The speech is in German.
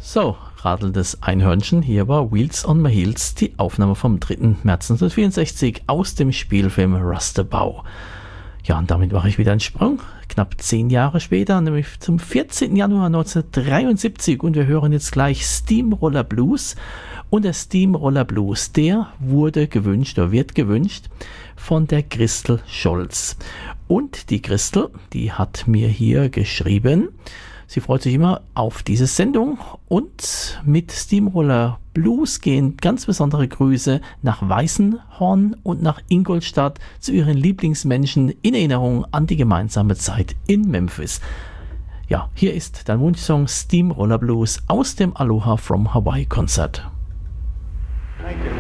So, radelndes Einhörnchen, hier war Wheels on My Heels, die Aufnahme vom 3. März 1964 aus dem Spielfilm Rustabout. Ja, und damit mache ich wieder einen Sprung, knapp 10 Jahre später, nämlich zum 14. Januar 1973 und wir hören jetzt gleich Steamroller Blues. Und der Steamroller Blues, der wurde gewünscht oder wird gewünscht von der Christel Scholz. Und die Christel, die hat mir hier geschrieben, sie freut sich immer auf diese Sendung und mit Steamroller Blues gehen ganz besondere Grüße nach Weißenhorn und nach Ingolstadt zu ihren Lieblingsmenschen in Erinnerung an die gemeinsame Zeit in Memphis. Ja, hier ist dein Wunschsong Steamroller Blues aus dem Aloha from Hawaii Konzert. Thank you.